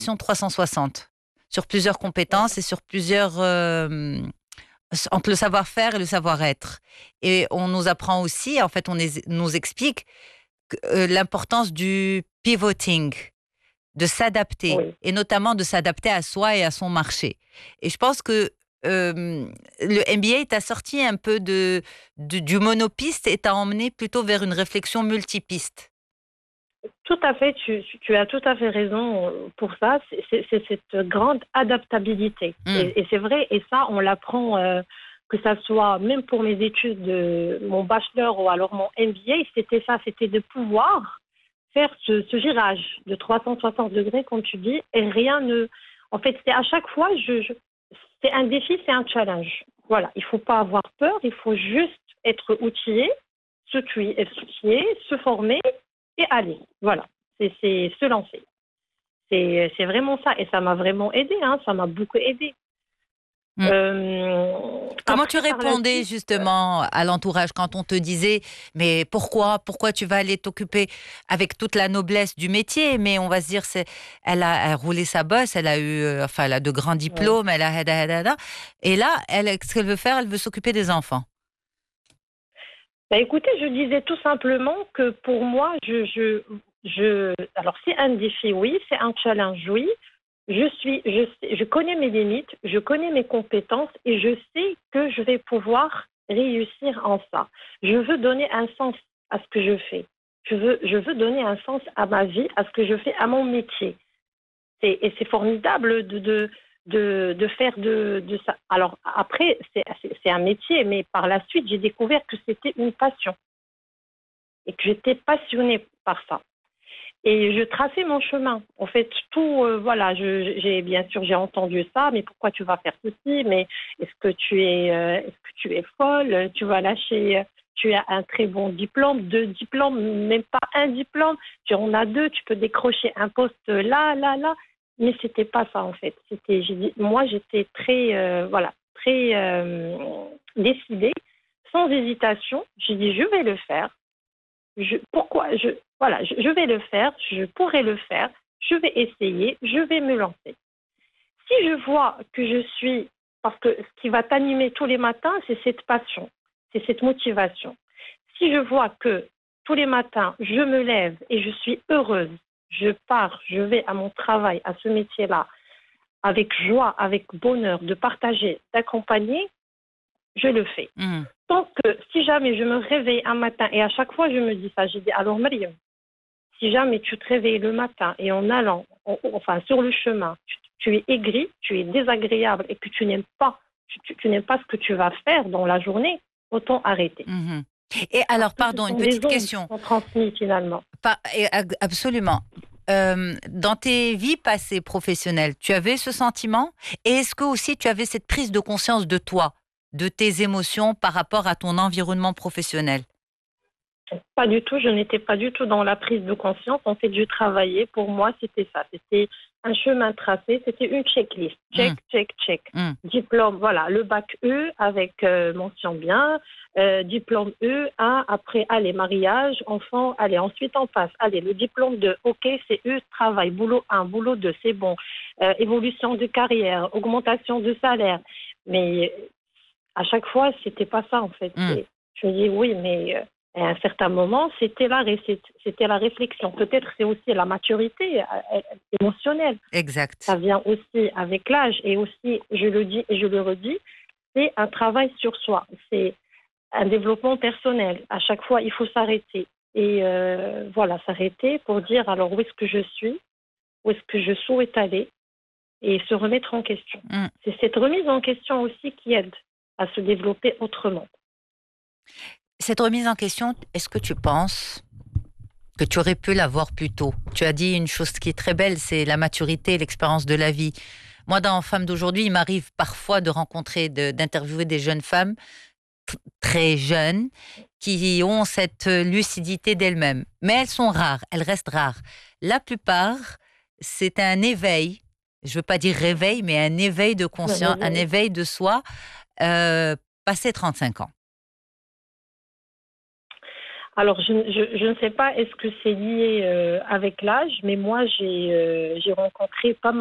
360 sur plusieurs compétences et sur plusieurs entre le savoir-faire et le savoir-être. Et on nous apprend aussi, en fait, nous explique l'importance du pivoting, de s'adapter, Oui. et notamment de s'adapter à soi et à son marché. Et je pense que le MBA t'a sorti un peu du monopiste et t'a emmené plutôt vers une réflexion multipiste. Tout à fait, tu as tout à fait raison pour ça. C'est cette grande adaptabilité. Mm. Et c'est vrai, et ça, on l'apprend, que ça soit même pour mes études, mon bachelor ou alors mon MBA, c'était ça, c'était de pouvoir faire ce virage de 360 degrés, comme tu dis, et rien ne. En fait, c'est à chaque fois, c'est un défi, c'est un challenge. Voilà, il ne faut pas avoir peur, il faut juste être outillé, s'outiller, se former et aller. Voilà, c'est se lancer. C'est vraiment ça. Et ça m'a vraiment aidé, hein, ça m'a beaucoup aidé. Mm. Comment tu Après, par la répondais suite, justement à l'entourage quand on te disait mais pourquoi tu vas aller t'occuper avec toute la noblesse du métier, mais on va se dire elle a roulé sa bosse, elle a eu enfin elle a de grands ouais. diplômes, elle a et là ce qu'elle veut faire, elle veut s'occuper des enfants. Bah, écoutez, je disais tout simplement que pour moi, alors c'est un défi, oui, c'est un challenge, oui. Je connais mes limites, je connais mes compétences et je sais que je vais pouvoir réussir en ça. Je veux donner un sens à ce que je fais. Je veux donner un sens à ma vie, à ce que je fais, à mon métier. Et c'est formidable de faire de ça. Alors après, c'est un métier, mais par la suite, j'ai découvert que c'était une passion et que j'étais passionnée par ça. Et je traçais mon chemin. En fait, tout, voilà, j'ai bien sûr j'ai entendu ça, mais pourquoi tu vas faire ceci? Mais est-ce que tu es folle? Tu vas lâcher. Tu as un très bon diplôme, deux diplômes, même pas un diplôme. Tu en as deux, tu peux décrocher un poste là, là, là. Mais c'était pas ça en fait. Moi, j'étais très, voilà, très décidée, sans hésitation. J'ai dit, je vais le faire. Pourquoi voilà, je vais le faire, je pourrais le faire, je vais essayer, je vais me lancer. Si je vois que je suis, parce que ce qui va t'animer tous les matins, c'est cette passion, c'est cette motivation. Si je vois que tous les matins, je me lève et je suis heureuse, je pars, je vais à mon travail, à ce métier-là, avec joie, avec bonheur, de partager, d'accompagner, je le fais. Mm. Tant que si jamais je me réveille un matin, et à chaque fois je me dis ça, j'ai dit, alors Mariam, si jamais tu te réveilles le matin et en allant, enfin sur le chemin, tu es aigri, tu es désagréable et que tu n'aimes pas, tu n'aimes pas ce que tu vas faire dans la journée, autant arrêter. Mhm. Et Parce alors, que ce pardon, une sont des petite ondes qui question. sont transmises finalement. Absolument. Dans tes vies passées professionnelles, tu avais ce sentiment? Et est-ce que aussi tu avais cette prise de conscience de toi, de tes émotions par rapport à ton environnement professionnel? Pas du tout, je n'étais pas du tout dans la prise de conscience. En fait, je travaillais. Pour moi, c'était ça. C'était un chemin tracé. C'était une checklist. Check, Mm, check, check. mm, Diplôme, voilà, le bac E avec mention bien. Diplôme E, un, après, allez, mariage, enfant, allez, ensuite on passe. Allez, le diplôme 2, ok, c'est E, travail, boulot 1, boulot 2, c'est bon. Évolution de carrière, augmentation de salaire. Mais à chaque fois, c'était pas ça, en fait. mm. Je me dis, oui, mais à un certain moment, c'était la réflexion. Peut-être c'est aussi la maturité émotionnelle. Ça Exact. vient aussi avec l'âge. Et aussi, je le dis et je le redis, c'est un travail sur soi. C'est un développement personnel. À chaque fois, il faut s'arrêter. Et voilà, s'arrêter pour dire alors où est-ce que je suis, où est-ce que je souhaite aller et se remettre en question. Mm. C'est cette remise en question aussi qui aide à se développer autrement. Cette remise en question, est-ce que tu penses que tu aurais pu l'avoir plus tôt? Tu as dit une chose qui est très belle, c'est la maturité, l'expérience de la vie. Moi, dans Femmes d'aujourd'hui, il m'arrive parfois de rencontrer, d'interviewer des jeunes femmes très jeunes qui ont cette lucidité d'elles-mêmes. Mais elles sont rares, elles restent rares. La plupart, c'est un éveil, je ne veux pas dire réveil, mais un éveil de conscience, un éveil de soi, passé 35 ans. Alors, je ne sais pas, est-ce que c'est lié avec l'âge, mais moi, j'ai rencontré pas